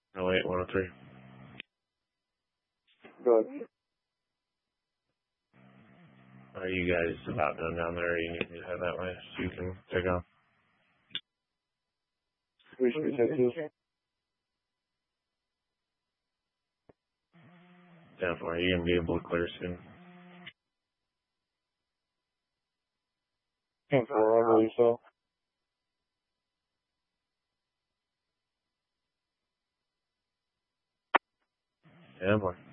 08, 103. Go ahead. Are you guys about done down there, or you need me to head that way so you can take off? We should take two. 10-4, are you going to be able to clear soon? 10-4, I believe so. Yeah, boy.